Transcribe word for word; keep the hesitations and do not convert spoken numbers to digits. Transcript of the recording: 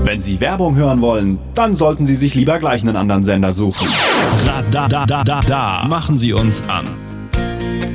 Wenn Sie Werbung hören wollen, dann sollten Sie sich lieber gleich einen anderen Sender suchen. Radadadada. Machen Sie uns an.